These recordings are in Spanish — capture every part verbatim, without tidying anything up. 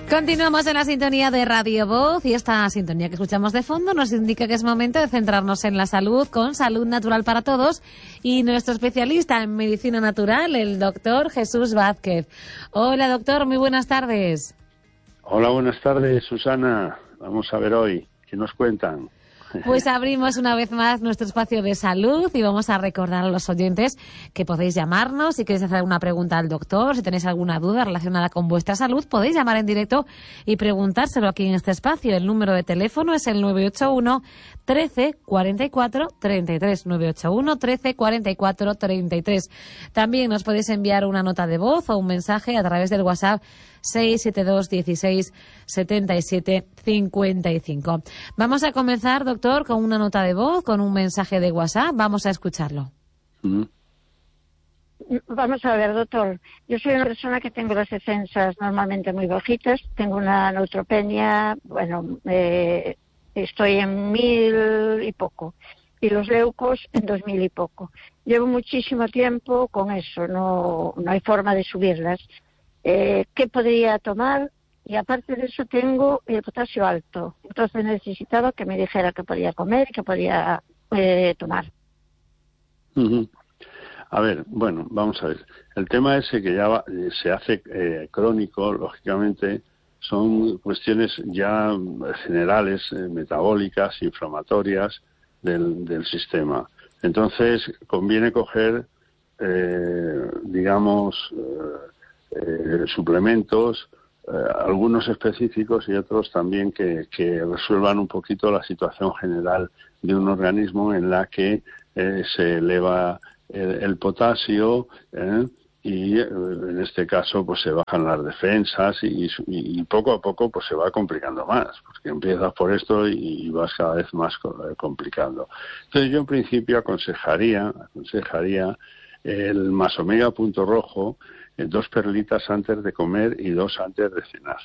Continuamos en la sintonía de Radio Voz y esta sintonía que escuchamos de fondo nos indica que es momento de centrarnos en la salud con Salud Natural para Todos y nuestro especialista en medicina natural, el doctor Jesús Vázquez. Hola doctor, muy buenas tardes. Hola, buenas tardes Susana. Vamos a ver hoy, ¿qué nos cuentan? Pues abrimos una vez más nuestro espacio de salud y vamos a recordar a los oyentes que podéis llamarnos si queréis hacer alguna pregunta al doctor, si tenéis alguna duda relacionada con vuestra salud, podéis llamar en directo y preguntárselo aquí en este espacio. El número de teléfono es el nueve ocho uno, trece, cuarenta y cuatro, treinta y tres, nueve ocho uno, trece, cuarenta y cuatro, treinta y tres. También nos podéis enviar una nota de voz o un mensaje a través del WhatsApp seis siete dos, dieciséis, setenta y siete, cincuenta y cinco. Vamos a comenzar, doctor, con una nota de voz, con un mensaje de WhatsApp. Vamos a escucharlo. Uh-huh. Vamos a ver, doctor. Yo soy una persona que tengo las defensas normalmente muy bajitas. Tengo una neutropenia, bueno, eh, estoy en mil y poco. Y los leucos en dos mil y poco. Llevo muchísimo tiempo con eso, no, no hay forma de subirlas. Eh, ¿Qué podría tomar? Y aparte de eso tengo el potasio alto. Entonces necesitaba que me dijera qué podía comer y qué podía eh, tomar. Uh-huh. A ver, bueno, vamos a ver. El tema ese que ya va, se hace eh, crónico, lógicamente, son cuestiones ya generales, eh, metabólicas, inflamatorias del, del sistema. Entonces, conviene coger, eh, digamos, eh, eh, suplementos, eh, algunos específicos y otros también que, que resuelvan un poquito la situación general de un organismo en la que eh, se eleva el, el potasio eh, y eh, en este caso pues se bajan las defensas y, y, y poco a poco pues se va complicando más, porque empiezas por esto y, y vas cada vez más complicando. Entonces yo en principio aconsejaría, aconsejaría el más omega punto rojo, dos perlitas antes de comer y dos antes de cenar.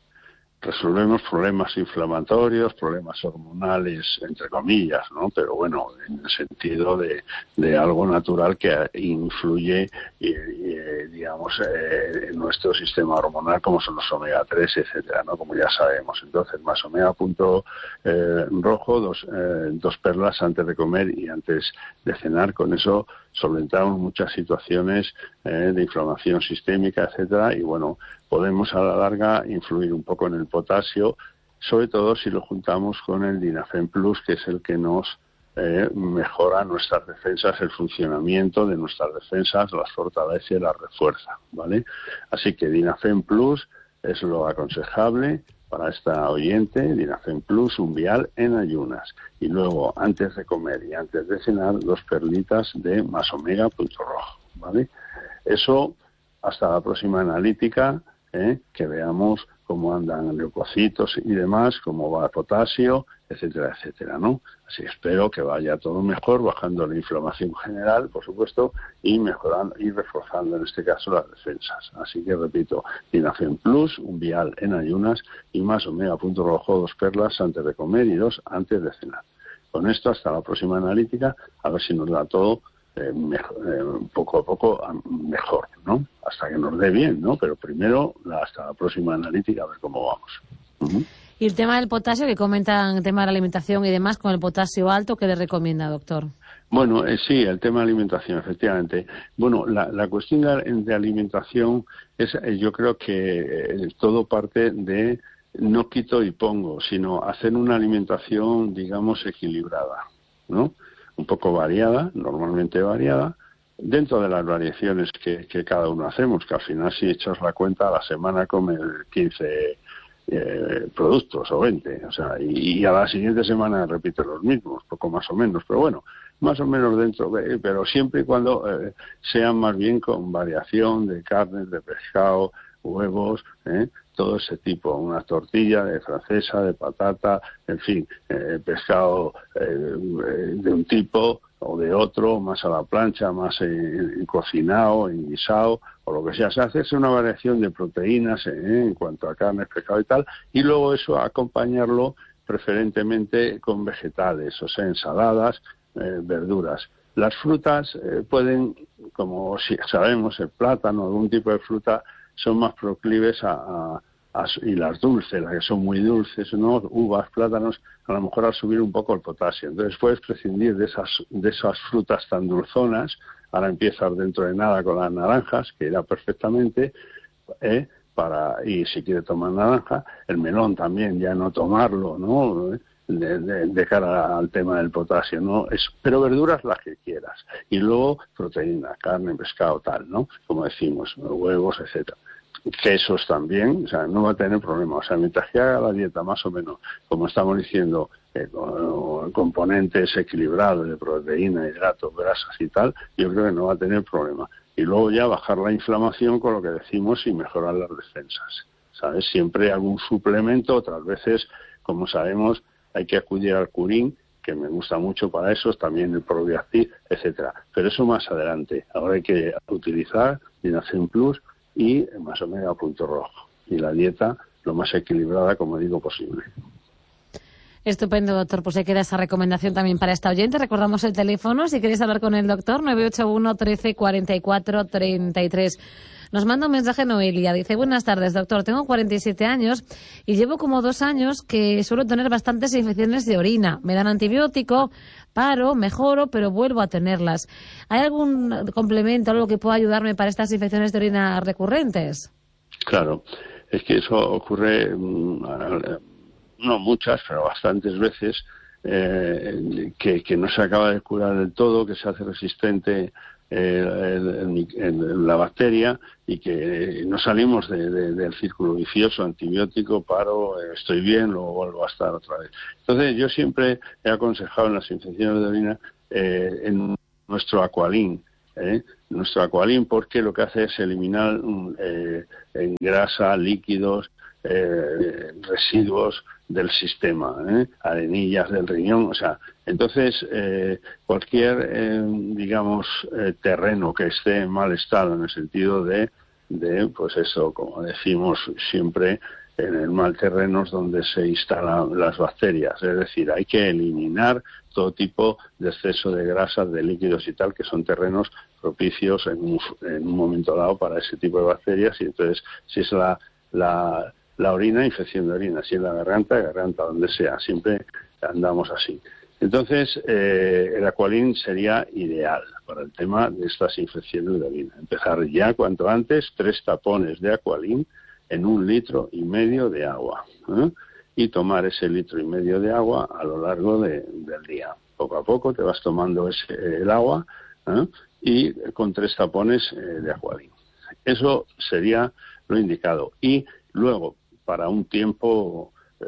Resolvemos problemas inflamatorios, problemas hormonales, entre comillas, ¿no? Pero bueno, en el sentido de, de algo natural que influye, y, y, digamos, eh, en nuestro sistema hormonal, como son los omega tres, etcétera, ¿no? Como ya sabemos. Entonces, más omega punto eh, rojo, dos, eh, dos perlas antes de comer y antes de cenar. Con eso solventamos muchas situaciones eh, de inflamación sistémica, etcétera, y bueno, podemos a la larga influir un poco en el potasio, sobre todo si lo juntamos con el Dinafen Plus, que es el que nos eh, mejora nuestras defensas, el funcionamiento de nuestras defensas, las fortalece y las refuerza, ¿vale? Así que Dinafen Plus es lo aconsejable para esta oyente, Dinafen Plus, un vial en ayunas. Y luego, antes de comer y antes de cenar, dos perlitas de más omega punto rojo, ¿vale? Eso, hasta la próxima analítica, ¿eh? Que veamos cómo andan leucocitos y demás, cómo va el potasio, etcétera, etcétera, ¿no? Así espero que vaya todo mejor, bajando la inflamación general, por supuesto, y mejorando y reforzando en este caso las defensas. Así que repito, Dinafen Plus, un vial en ayunas y más omega punto rojo, dos perlas antes de comer y dos antes de cenar. Con esto, hasta la próxima analítica, a ver si nos da todo Eh, mejor, eh, poco a poco mejor, ¿no? Hasta que nos dé bien, ¿no? Pero primero hasta la próxima analítica a ver cómo vamos. Uh-huh. Y el tema del potasio, que comentan, el tema de la alimentación y demás, con el potasio alto, ¿qué le recomienda, doctor? Bueno, eh, sí, el tema de alimentación, efectivamente. Bueno, la, la cuestión de, de alimentación es, eh, yo creo que eh, todo parte de no quito y pongo, sino hacer una alimentación, digamos, equilibrada, ¿no? Un poco variada, normalmente variada, dentro de las variaciones que, que cada uno hacemos, que al final si echas la cuenta a la semana comes quince eh, productos o veinte, o sea, y, y a la siguiente semana repites los mismos, poco más o menos, pero bueno, más o menos dentro, pero siempre y cuando eh, sean más bien con variación de carnes, de pescado, huevos, ¿eh? Todo ese tipo, una tortilla de francesa, de patata, en fin, eh, pescado eh, de un tipo o de otro, más a la plancha, más en, en cocinado, en guisado, o lo que sea. Se hace una variación de proteínas eh, en cuanto a carnes, pescado y tal, y luego eso acompañarlo preferentemente con vegetales, o sea, ensaladas, eh, verduras. Las frutas eh, pueden, como si sabemos, el plátano, algún tipo de fruta, son más proclives a, a, y las dulces, las que son muy dulces, ¿no? Uvas, plátanos, a lo mejor al subir un poco el potasio. Entonces puedes prescindir de esas, de esas frutas tan dulzonas. Ahora empiezas dentro de nada con las naranjas, que irá perfectamente, ¿eh? Para, y si quiere tomar naranja, el melón también, ya no tomarlo, ¿no? De, de, de cara al tema del potasio, ¿no? Es, pero verduras las que quieras. Y luego proteína, carne, pescado, tal, ¿no? Como decimos, huevos, etcétera. Quesos también, o sea, no va a tener problema. O sea, mientras que haga la dieta más o menos, como estamos diciendo, eh, con componentes equilibrados de proteína, hidratos, grasas y tal, yo creo que no va a tener problema. Y luego ya bajar la inflamación con lo que decimos y mejorar las defensas, ¿sabes? Siempre algún suplemento, otras veces, como sabemos, hay que acudir al curín, que me gusta mucho para eso, también el Probiactiv, etcétera. Pero eso más adelante. Ahora hay que utilizar Dinacin Plus y más o menos a punto rojo. Y la dieta lo más equilibrada, como digo, posible. Estupendo, doctor. Pues se queda esa recomendación también para esta oyente. Recordamos el teléfono, si queréis hablar con el doctor, nueve ocho uno, trece, cuarenta y cuatro, treinta y tres. Nos manda un mensaje Noelia. Dice, buenas tardes, doctor. Tengo cuarenta y siete años y llevo como dos años que suelo tener bastantes infecciones de orina. Me dan antibiótico, paro, mejoro, pero vuelvo a tenerlas. ¿Hay algún complemento, algo que pueda ayudarme para estas infecciones de orina recurrentes? Claro, es que eso ocurre, no muchas, pero bastantes veces, eh, que, que no se acaba de curar del todo, que se hace resistente eh, el, el, el, la bacteria y que no salimos de, de, del círculo vicioso, antibiótico, paro, eh, estoy bien, luego vuelvo a estar otra vez. Entonces yo siempre he aconsejado en las infecciones de orina eh, en nuestro Aqualin, ¿eh? nuestro Aqualin, porque lo que hace es eliminar eh, en grasa, líquidos, eh, residuos del sistema, ¿eh? arenillas del riñón, o sea, entonces eh, cualquier, eh, digamos, eh, terreno que esté en mal estado, en el sentido de, de, pues eso, como decimos siempre, en el mal terreno es donde se instalan las bacterias, es decir, hay que eliminar todo tipo de exceso de grasas, de líquidos y tal, que son terrenos propicios en un, en un momento dado para ese tipo de bacterias, y entonces si es la, la la orina, infección de orina, si es la garganta, garganta, donde sea, siempre andamos así. Entonces, eh, el Aqualin sería ideal para el tema de estas infecciones de orina. Empezar ya cuanto antes, tres tapones de Aqualin en un litro y medio de agua, ¿eh? Y tomar ese litro y medio de agua a lo largo de, del día. Poco a poco te vas tomando ese, el agua, ¿eh? Y con tres tapones eh, de Aqualin. Eso sería lo indicado. Y luego, para un tiempo, eh,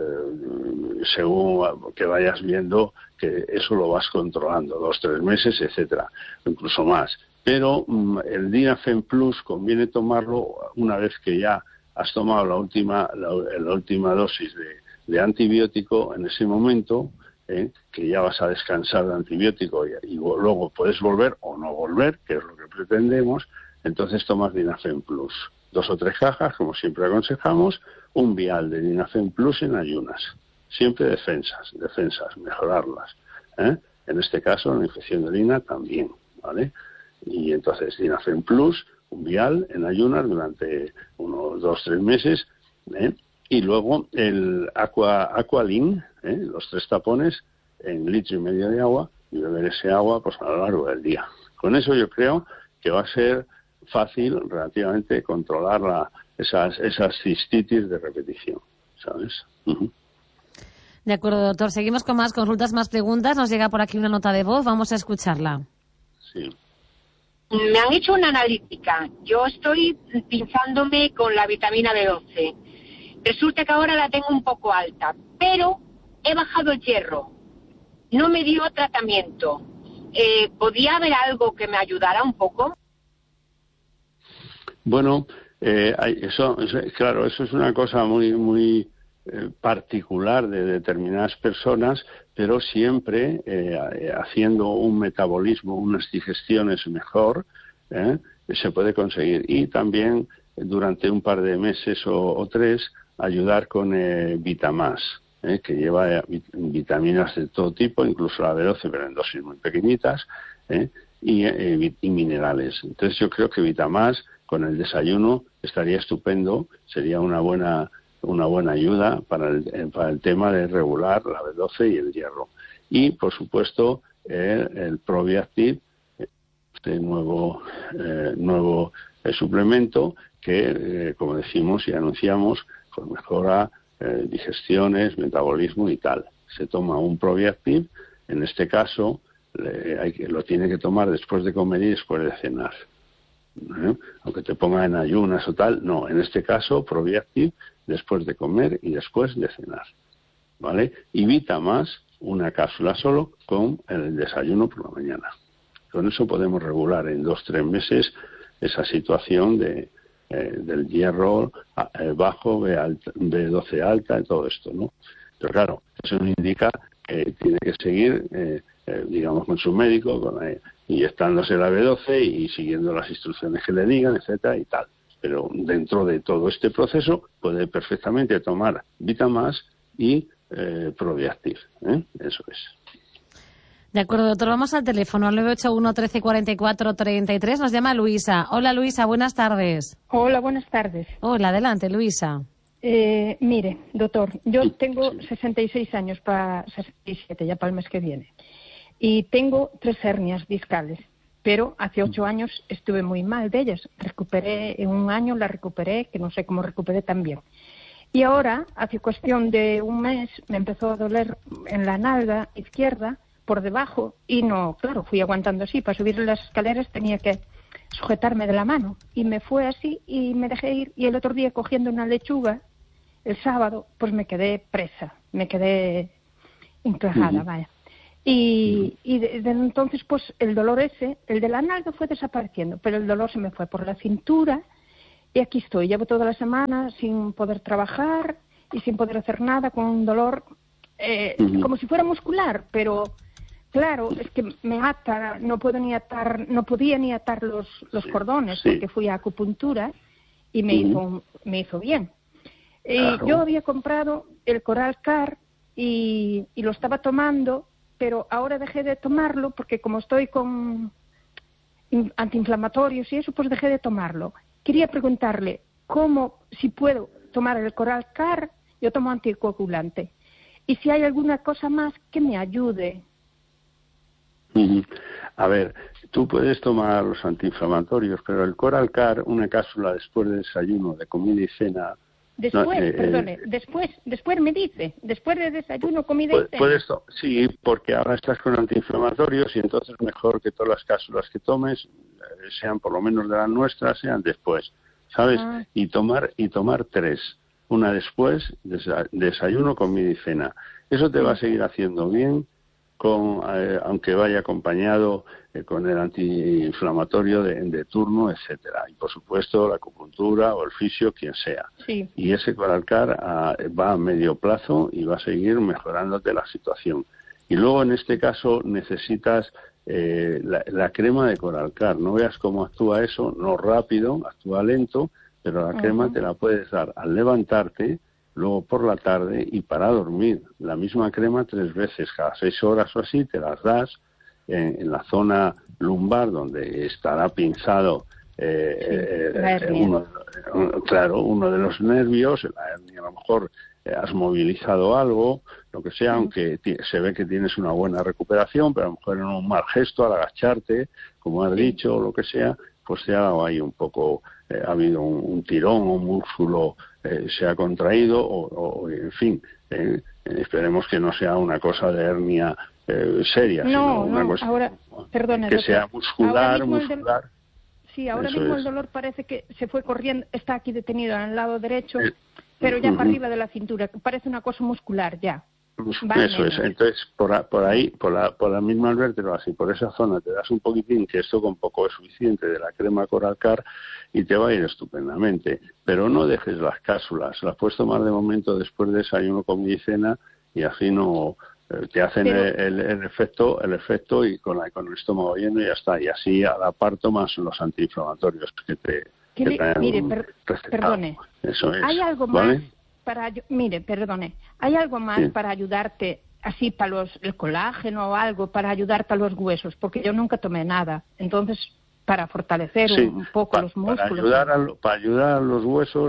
según que vayas viendo que eso lo vas controlando, dos, tres meses, etcétera, incluso más. Pero mm, el Dinafem Plus conviene tomarlo una vez que ya has tomado la última, la, la última dosis de, de antibiótico en ese momento, eh, que ya vas a descansar de antibiótico y, y luego puedes volver o no volver, que es lo que pretendemos, entonces tomas Dinafem Plus. Dos o tres cajas, como siempre aconsejamos, un vial de Dinafem Plus en ayunas. Siempre defensas, defensas, mejorarlas, ¿eh? En este caso, la infección de orina también, ¿vale? Y entonces, Dinafem Plus, un vial en ayunas durante unos dos, tres meses, ¿eh? Y luego el Aqua, Aqualin, ¿eh? Los tres tapones en litro y medio de agua, y beber ese agua pues a lo largo del día. Con eso yo creo que va a ser fácil relativamente controlar la, esas, esas cistitis de repetición, ¿sabes? Uh-huh. De acuerdo, doctor. Seguimos con más consultas, más preguntas. Nos llega por aquí una nota de voz. Vamos a escucharla. Sí. Me han hecho una analítica. Yo estoy pinchándome con la vitamina B doce. Resulta que ahora la tengo un poco alta, pero he bajado el hierro. No me dio tratamiento. Eh, ¿Podría haber algo que me ayudara un poco? Bueno, eh, eso, eso, claro, eso es una cosa muy, muy eh, particular de determinadas personas, pero siempre eh, haciendo un metabolismo, unas digestiones mejor, eh, se puede conseguir. Y también durante un par de meses o, o tres ayudar con eh, Vitamás, eh, que lleva vitaminas de todo tipo, incluso la B doce, pero en dosis muy pequeñitas, eh, y, eh, y minerales. Entonces yo creo que Vitamás con el desayuno estaría estupendo, sería una buena una buena ayuda para el, para el tema de regular la B doce y el hierro. Y, por supuesto, el, el Probiactive, este nuevo, eh, nuevo eh, suplemento que, eh, como decimos y anunciamos, pues mejora eh, digestiones, metabolismo y tal. Se toma un Probiactive, en este caso le, hay que, lo tiene que tomar después de comer y después de cenar. ¿Eh? Aunque te ponga en ayunas o tal, no, en este caso Probiactive después de comer y después de cenar, ¿vale? Y Vitamas, una cápsula solo con el desayuno por la mañana. Con eso podemos regular en dos tres meses esa situación de eh, del hierro eh, bajo, B, alta, B doce alta y todo esto, ¿no? Pero claro, eso no indica que tiene que seguir eh, eh, digamos con su médico, con, eh, inyectándose la B doce y siguiendo las instrucciones que le digan, etcétera y tal. Pero dentro de todo este proceso puede perfectamente tomar Vitamas y eh, Probiactive, ¿eh? Eso es. De acuerdo, doctor. Vamos al teléfono, al nueve ocho uno, trece, cuarenta y cuatro, treinta y tres. Nos llama Luisa. Hola, Luisa, buenas tardes. Hola, buenas tardes. Hola, adelante, Luisa. Eh, mire, doctor, yo tengo sesenta y seis años, para sesenta y siete, ya para el mes que viene. Y tengo tres hernias discales, pero hace ocho años estuve muy mal de ellas. Recuperé, en un año la recuperé, que no sé cómo recuperé también. Y ahora, hace cuestión de un mes, me empezó a doler en la nalga izquierda, por debajo, y no, claro, fui aguantando así. Para subir las escaleras tenía que sujetarme de la mano, y me fue así, y me dejé ir. Y el otro día, cogiendo una lechuga, el sábado, pues me quedé presa, me quedé encajada, uh-huh. vaya. Y, y desde entonces, pues el dolor ese, el de la nalga fue desapareciendo, pero el dolor se me fue por la cintura, y aquí estoy, llevo toda la semana sin poder trabajar y sin poder hacer nada, con un dolor eh, uh-huh. como si fuera muscular, pero claro, es que me ata, no puedo ni atar, no podía ni atar los, los cordones, sí. porque fui a acupuntura y me uh-huh. hizo me hizo bien. Y claro. Yo había comprado el Coralcar y, y lo estaba tomando, pero ahora dejé de tomarlo porque como estoy con antiinflamatorios y eso, pues dejé de tomarlo. Quería preguntarle cómo, si puedo tomar el Coralcar, yo tomo anticoagulante, y si hay alguna cosa más que me ayude. A ver, tú puedes tomar los antiinflamatorios, pero el Coralcar, una cápsula después del desayuno, de comida y cena. Después, no, eh, perdone, eh, después, después me dice, después de desayuno, comida y cena. Puedes, sí, porque ahora estás con antiinflamatorios y entonces mejor que todas las cápsulas que tomes, eh, sean por lo menos de las nuestras, sean después, ¿sabes? Ah. Y tomar y tomar tres, una después, desa, desayuno, comida y cena. Eso te sí. va a seguir haciendo bien, con eh, aunque vaya acompañado eh, con el antiinflamatorio de, de turno, etcétera, y por supuesto la acupuntura o el fisio, quien sea. Sí. Y ese Coralcar ah, va a medio plazo y va a seguir mejorándote la situación. Y luego en este caso necesitas eh, la, la crema de Coralcar. No veas cómo actúa eso, no rápido, actúa lento, pero la uh-huh. crema te la puedes dar al levantarte, luego por la tarde y para dormir. La misma crema tres veces, cada seis horas o así, te las das en, en la zona lumbar donde estará pinzado eh, sí, eh, uno, claro, uno de los nervios, la hernia, a lo mejor eh, has movilizado algo, lo que sea, sí. aunque t- se ve que tienes una buena recuperación, pero a lo mejor en un mal gesto al agacharte, como has sí. dicho, o lo que sea, pues te ha dado ahí un poco, eh, ha habido un, un tirón, un músculo eh, se ha contraído, o, o en fin, eh, esperemos que no sea una cosa de hernia eh, seria, no, sino una no, cosa ahora, perdone, que doctor, sea muscular, muscular. Del, sí, ahora Eso mismo es. El dolor parece que se fue corriendo, está aquí detenido en el lado derecho, eh, pero ya uh-huh. para arriba de la cintura, parece una cosa muscular ya. Vale. Eso es, entonces por, por ahí, por la, por la misma vértebra, así por esa zona te das un poquitín, que esto con poco es suficiente, de la crema Coralcar y te va a ir estupendamente, pero no dejes las cápsulas, las puedes tomar de momento después de desayuno, comida y cena y así no eh, te hacen pero... el, el, el efecto el efecto y con, la, con el estómago lleno y ya está, y así a la par tomas los antiinflamatorios que te, que le, te mire, per, perdone, eso es, ¿hay algo ¿vale? más? Para, mire, perdone, ¿hay algo más sí. para ayudarte, así para los, el colágeno o algo, para ayudarte a los huesos? Porque yo nunca tomé nada, entonces, para fortalecer sí, un, un poco pa, los músculos. Para ayudar, a, para ayudar a los huesos,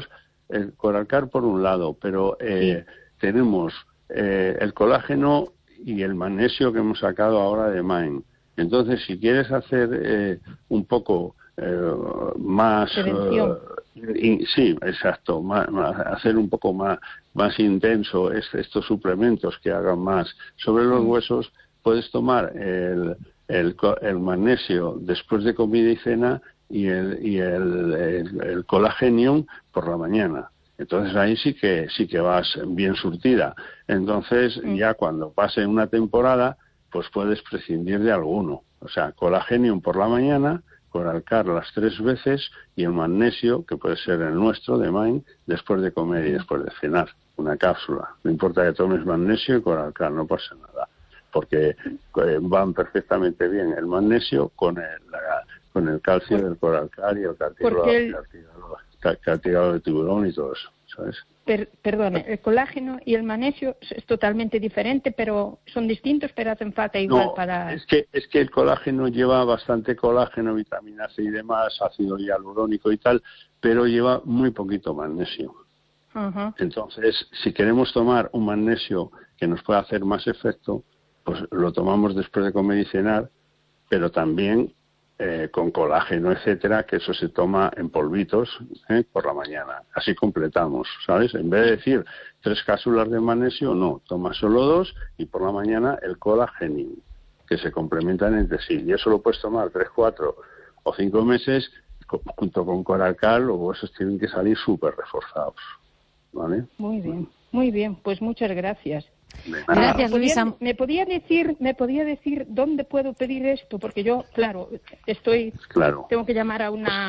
el Coralcar por un lado, pero eh, sí. tenemos eh, el colágeno y el magnesio que hemos sacado ahora de Main. Entonces, si quieres hacer eh, un poco eh, más... Prevención. Eh, y, sí, exacto, más, más, hacer un poco más, más intenso este, estos suplementos que hagan más sobre los mm. huesos, puedes tomar el, el, el magnesio después de comida y cena y el, y el, el, el colagenium por la mañana. Entonces ahí sí que sí que vas bien surtida. Entonces mm. ya cuando pase una temporada, pues puedes prescindir de alguno. O sea, colagenium por la mañana, Coralcar las tres veces y el magnesio, que puede ser el nuestro de Main, después de comer y después de cenar. Una cápsula. No importa que tomes magnesio y Coralcar, no pasa nada. Porque eh, van perfectamente bien el magnesio con el, la, con el calcio del Coralcar y el cartílago, el... cartílago, cartílago de tiburón y todo eso, ¿sabes? Per, perdone, el colágeno y el magnesio es totalmente diferente, pero son distintos, pero hacen falta igual no, para... es que, es que el colágeno lleva bastante colágeno, vitamina C y demás, ácido hialurónico y tal, pero lleva muy poquito magnesio. Uh-huh. Entonces, si queremos tomar un magnesio que nos pueda hacer más efecto, pues lo tomamos después de comer y cenar, pero también eh, con colágeno, etcétera, que eso se toma en polvitos eh, por la mañana. Así completamos, ¿sabes? En vez de decir tres cápsulas de magnesio, no, toma solo dos y por la mañana el colágeno, que se complementan entre sí. Y eso lo puedes tomar tres, cuatro o cinco meses junto con Coralcar, los huesos tienen que salir súper reforzados, ¿vale? Muy bien, muy bien, pues muchas gracias. Gracias, Luisa. ¿Me podía decir, me podía decir dónde puedo pedir esto? Porque yo, claro, estoy, claro. tengo que llamar a una,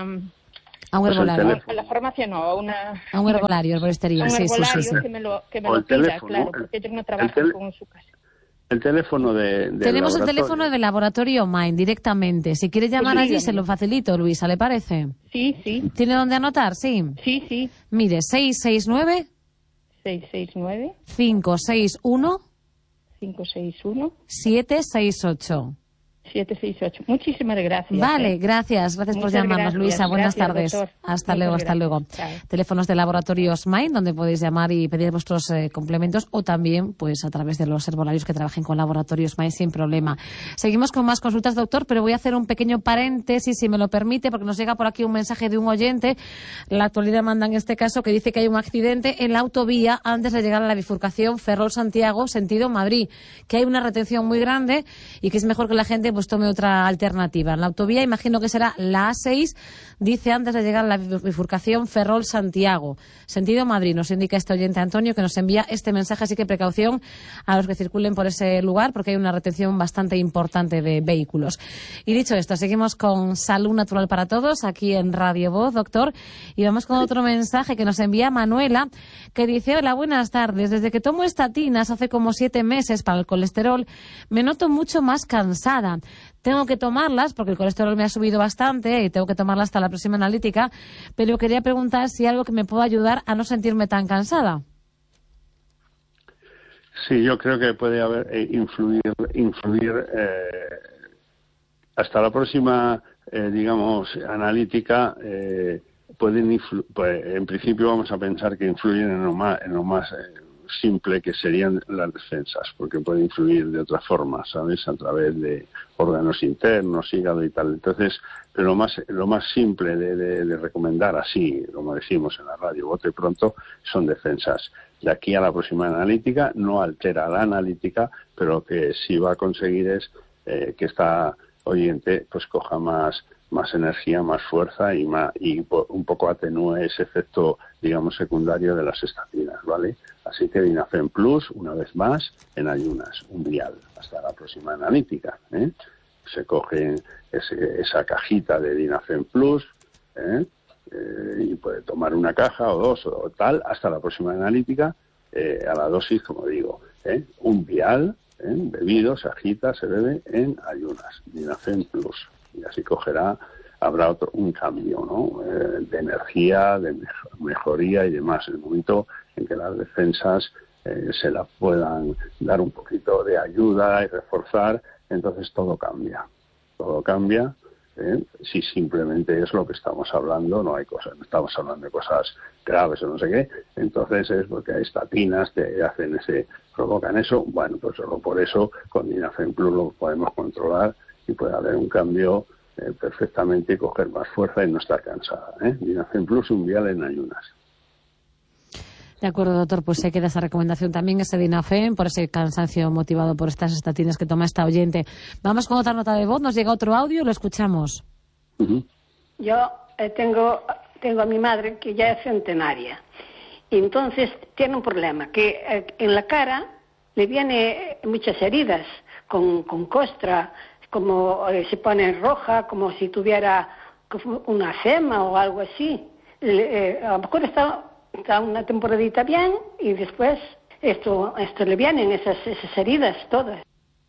a un herbolario. A la farmacia no, a una, a un herbolario, herboristería, a un sí, herbolario sí, sí. que me lo, que me lo pida, teléfono, claro, porque ellos no trabajan con su casa. El teléfono de, de Tenemos el teléfono del laboratorio Main directamente. Si quiere llamar pues allí, se lo facilito, Luisa, ¿le parece? Sí, sí. ¿Tiene dónde anotar? Sí. Sí, sí. Mire, seis seis nueve seis seis nueve cinco seis uno cinco seis uno siete seis ocho siete seis ocho. Muchísimas gracias. Vale, ¿eh? gracias. Gracias por Muchas llamarnos, gracias. Luisa. Buenas Gracias, tardes. doctor. Hasta Muchas luego, hasta gracias. luego. Chao. Teléfonos de Laboratorios Main, donde podéis llamar y pedir vuestros eh, complementos, o también pues a través de los herbolarios que trabajen con Laboratorios Main sin problema. Seguimos con más consultas, doctor, pero voy a hacer un pequeño paréntesis, si me lo permite, porque nos llega por aquí un mensaje de un oyente. La actualidad manda en este caso, que dice que hay un accidente en la autovía antes de llegar a la bifurcación Ferrol-Santiago, sentido Madrid, que hay una retención muy grande y que es mejor que la gente pues tome otra alternativa. En la autovía, imagino que será la A seis, dice antes de llegar a la bifurcación Ferrol-Santiago, sentido Madrid. Nos indica este oyente Antonio, que nos envía este mensaje, así que precaución a los que circulen por ese lugar, porque hay una retención bastante importante de vehículos. Y dicho esto, seguimos con Salud Natural para Todos, aquí en Radio Voz, doctor, y vamos con otro mensaje que nos envía Manuela, que dice: hola, buenas tardes. Desde que tomo estatinas hace como siete meses para el colesterol, me noto mucho más cansada. Tengo que tomarlas porque el colesterol me ha subido bastante y tengo que tomarlas hasta la próxima analítica, pero quería preguntar si hay algo que me pueda ayudar a no sentirme tan cansada. Sí, yo creo que puede haber eh, influir, influir eh, hasta la próxima, eh, digamos, analítica. Eh, pueden influ- pues, en principio vamos a pensar que influyen en lo más, en lo más eh, simple, que serían las defensas, porque puede influir de otra forma, ¿sabes? A través de órganos internos, hígado y tal. Entonces, lo más lo más simple de, de, de recomendar, así como decimos en la radio, bote pronto, son defensas. De aquí a la próxima analítica no altera la analítica, pero lo que sí va a conseguir es eh, que esta oyente pues coja más más energía, más fuerza y más, y un poco atenúe ese efecto, digamos, secundario de las estatinas, ¿vale? Así que Dinafen Plus, una vez más, en ayunas, un vial, hasta la próxima analítica, ¿eh? Se coge ese, esa cajita de Dinafen Plus, ¿eh? Eh, y puede tomar una caja o dos o tal, hasta la próxima analítica, eh, a la dosis, como digo, ¿eh? Un vial, ¿eh? Bebido, se agita, se bebe en ayunas, Dinafen Plus. Y así cogerá, habrá otro, un cambio, ¿no? Eh, de energía, de mejor, mejoría y demás. En el momento en que las defensas eh, se las puedan dar un poquito de ayuda y reforzar, entonces todo cambia. Todo cambia ¿eh? Si simplemente es lo que estamos hablando, no hay cosas, no estamos hablando de cosas graves o no sé qué, entonces es porque hay estatinas que hacen ese, provocan eso, bueno, pues solo por eso con Dinafen Plus lo podemos controlar y puede haber un cambio eh, perfectamente y coger más fuerza y no estar cansada, ¿eh? Dinafen Plus un vial en ayunas. De acuerdo, doctor, pues se queda esa recomendación también, ese Dinafen, por ese cansancio motivado por estas estatinas que toma esta oyente. Vamos con otra nota de voz, nos llega otro audio, lo escuchamos. Uh-huh. Yo eh, tengo, tengo a mi madre que ya es centenaria, y entonces tiene un problema, que eh, en la cara le viene muchas heridas, con, con costra, como eh, se pone roja, como si tuviera una fema o algo así. Le, eh, a lo mejor está... está una temporadita bien y después esto esto le vienen esas esas heridas todas.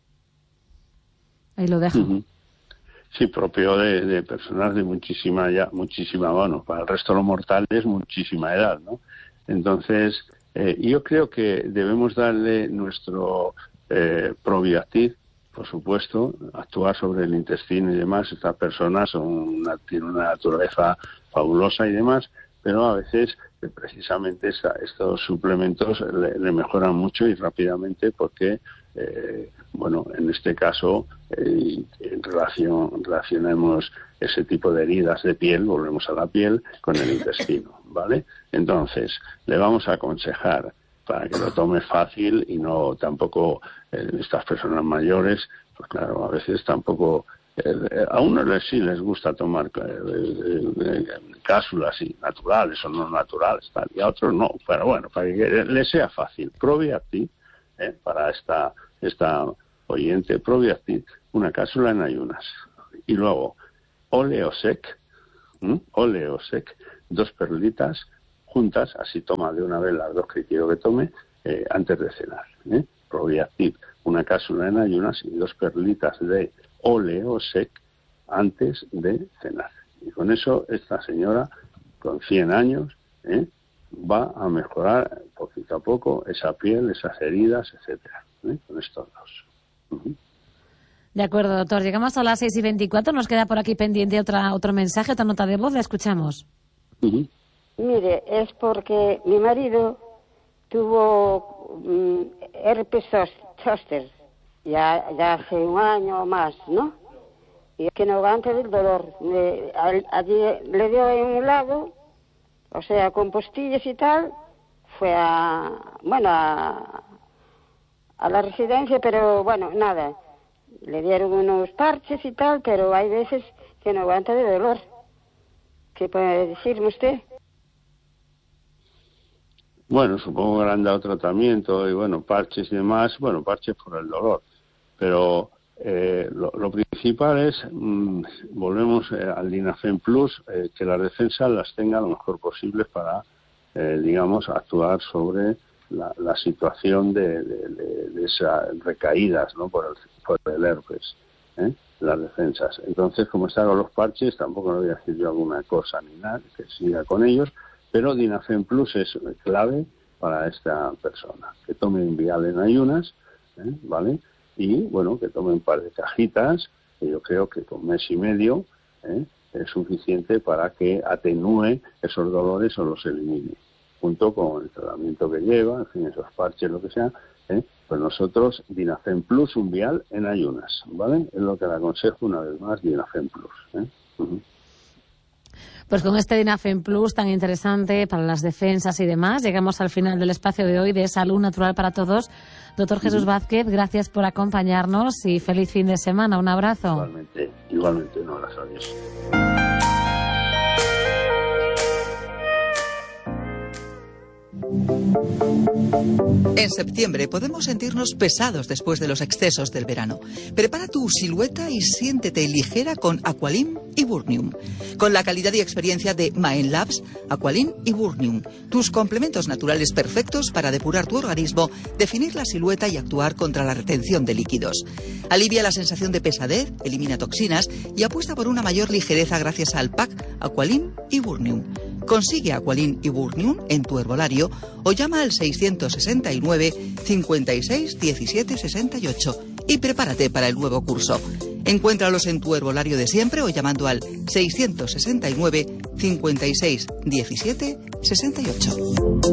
Ahí lo dejo. Uh-huh. Sí, propio de, de personas de muchísima ya muchísima bueno, para el resto de los mortales muchísima edad, ¿no? Entonces eh, yo creo que debemos darle nuestro eh, Probiactiv, por supuesto, actuar sobre el intestino y demás. Estas personas son una, tienen una naturaleza fabulosa y demás, pero a veces precisamente esa, estos suplementos le, le mejoran mucho y rápidamente porque, eh, bueno, en este caso, eh, en relación, relacionemos ese tipo de heridas de piel, volvemos a la piel, con el intestino, ¿vale? Entonces, le vamos a aconsejar para que lo tome fácil y no tampoco eh, estas personas mayores, pues claro, a veces tampoco... Eh, a unos les, sí les gusta tomar eh, eh, eh, cápsulas y naturales o no naturales, tal, y a otros no, pero bueno, para que les sea fácil. Probiactiv, eh, para esta esta oyente, Probiactiv, una cápsula en ayunas. Y luego, Oleosec, ¿m? Oleosec, dos perlitas juntas, así toma de una vez las dos que quiero que tome, eh, antes de cenar. ¿eh? Probiactiv, una cápsula en ayunas y dos perlitas de Oleosec antes de cenar. Y con eso esta señora con cien años ¿eh? va a mejorar poquito a poco esa piel, esas heridas, etcétera, ¿eh? con estos dos. Uh-huh. De acuerdo, doctor. Llegamos a las seis y veinticuatro. Nos queda por aquí pendiente otra otro mensaje, otra nota de voz. La escuchamos. Uh-huh. Mire, es porque mi marido tuvo um, herpes zóster. Ya, ya hace un año o más, ¿no? Y es que no aguanta del dolor. Le, allí le dio en un lado, o sea, con postillas y tal, fue a, bueno, a, a la residencia, pero bueno, nada. Le dieron unos parches y tal, pero hay veces que no aguanta de dolor. ¿Qué puede decirme usted? Bueno, supongo que le han dado tratamiento y bueno, parches y demás, bueno, parches por el dolor. Pero eh, lo, lo principal es, mmm, volvemos eh, al Dinafen Plus, eh, que las defensas las tenga lo mejor posible para, eh, digamos, actuar sobre la, la situación de, de, de, de esas recaídas, ¿no? por, el, por el herpes, ¿eh? las defensas. Entonces, como están con los parches, tampoco le voy a decir yo alguna cosa ni nada, que siga con ellos, pero Dinafen Plus es clave para esta persona, que tome un vial en ayunas, ¿eh? ¿vale? Y, bueno, que tome un par de cajitas, que yo creo que con mes y medio ¿eh? es suficiente para que atenúe esos dolores o los elimine, junto con el tratamiento que lleva, en fin, esos parches, lo que sea, ¿eh? pues nosotros, Dinafen Plus, un vial en ayunas, ¿vale? Es lo que le aconsejo una vez más, Dinafen Plus, ¿eh? Uh-huh. Pues con este Dinafen Plus tan interesante para las defensas y demás, llegamos al final del espacio de hoy de Salud Natural para Todos. Doctor Jesús Vázquez, gracias por acompañarnos y feliz fin de semana. Un abrazo. Igualmente, igualmente, un abrazo. Adiós. En septiembre podemos sentirnos pesados después de los excesos del verano. Prepara tu silueta y siéntete ligera con Aqualim y Burnium. Con la calidad y experiencia de Maen Labs, Aqualim y Burnium, tus complementos naturales perfectos para depurar tu organismo, definir la silueta y actuar contra la retención de líquidos. Alivia la sensación de pesadez, elimina toxinas y apuesta por una mayor ligereza gracias al pack Aqualim y Burnium. Consigue Aqualim y Burnium en tu herbolario o llama al seiscientos sesenta y nueve, cincuenta y seis, diecisiete, sesenta y ocho y prepárate para el nuevo curso. Encuéntralos en tu herbolario de siempre o llamando al seiscientos sesenta y nueve cincuenta y seis diecisiete sesenta y ocho.